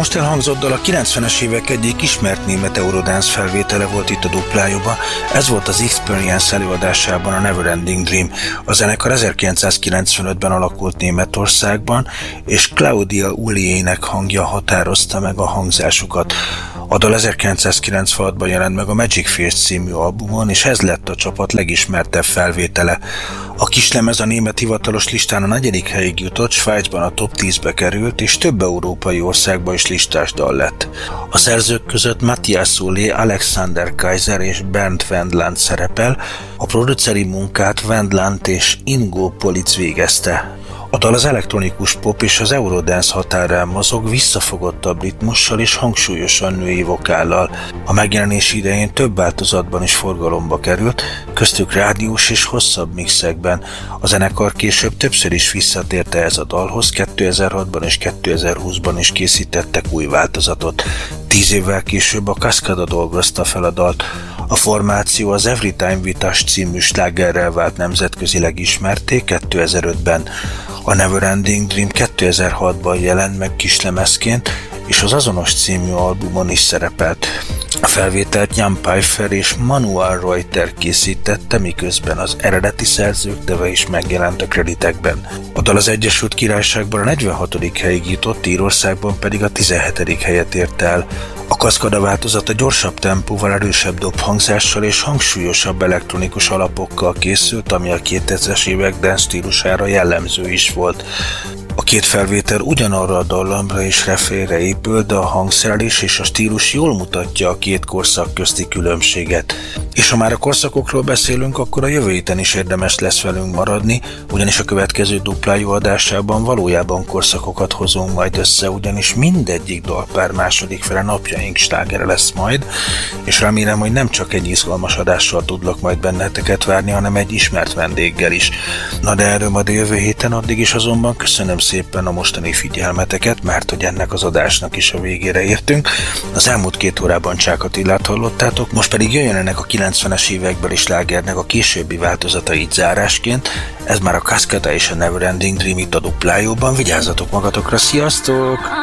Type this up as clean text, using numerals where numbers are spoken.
most elhangzott dal a 90-es évek egyik ismert német Eurodance felvétele volt itt a duplájúban. Ez volt az Experience előadásában a Neverending Dream. A zenekar 1995-ben alakult Németországban, és Claudia Ulliének hangja határozta meg a hangzásukat. A dal 1996-ban jelent meg a Magic Face című albumon, és ez lett a csapat legismertebb felvétele. A kislemez a német hivatalos listán a 4. helyig jutott, Svájcban a top 10-be került, és több európai országban is listás dal lett. A szerzők között Matthias Solé, Alexander Kaiser és Bernd Wendland szerepel, a produceri munkát Wendland és Ingo Politz végezte. A dal az elektronikus pop és az Eurodance határán mozog, visszafogottabb ritmussal és hangsúlyosan női vokállal. A megjelenés idején több változatban is forgalomba került, köztük rádiós és hosszabb mixekben. A zenekar később többször is visszatért ez a dalhoz, 2006-ban és 2020-ban is készítettek új változatot. 10 évvel később a Cascada dolgozta fel a dalt. A formáció az Every Time We Touch című slágerrel vált nemzetközileg ismertté 2005-ben. A Neverending Dream 2006-ban jelent meg kislemezként, és az azonos című albumon is szerepelt. A felvételt Jan Pfeiffer és Manuel Reuter készítette, miközben az eredeti szerzők neve is megjelent a kreditekben. A dal az Egyesült Királyságban a 46. helyig jutott, Írországban pedig a 17. helyet ért el. A Cascada változata gyorsabb tempóval, erősebb dobhangzással és hangsúlyosabb elektronikus alapokkal készült, ami a 2000-es évek dance stílusára jellemző is volt. A két felvétel ugyanarra a dallamra és refrénre épül, de a hangszerelés és a stílus jól mutatja a két korszak közti különbséget. És ha már a korszakokról beszélünk, akkor a jövő héten is érdemes lesz velünk maradni, ugyanis a következő duplájú adásában valójában korszakokat hozunk majd össze, ugyanis mindegyik dalpár második fele napjaink slágere lesz majd, és remélem, hogy nem csak egy izgalmas adással tudlak majd benneteket várni, hanem egy ismert vendéggel is. Na de erről majd a jövő héten, addig is azonban köszönöm szépen a mostani figyelmeteket, mert hogy ennek az adásnak is a végére értünk. Az elmúlt 2 órában Csák Attilát hallottátok, most pedig jöjjön ennek a 90-es évekbeli slágernek a későbbi változata így zárásként. Ez már a Cascada és a Neverending Dream itt a duplájóban. Vigyázzatok magatokra, sziasztok!